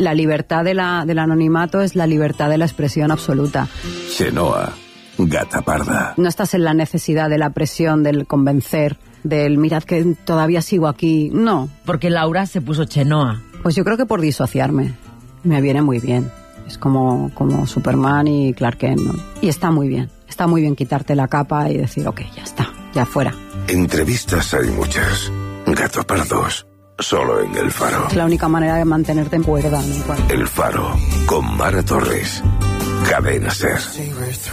La libertad del anonimato es la libertad de la expresión absoluta. Chenoa, gata parda. No estás en la necesidad de la presión, del convencer, del mirad que todavía sigo aquí. No. Porque Laura se puso Chenoa. Pues yo creo que por disociarme. Me viene muy bien. Es como Superman y Clark Kent, ¿no? Y está muy bien. Está muy bien quitarte la capa y decir, ok, ya está, ya fuera. Entrevistas hay muchas. Gato pardos. Solo en El Faro. Es la única manera de mantenerte en cuerda, ¿no? El Faro, con Mara Torres. Cadena Ser.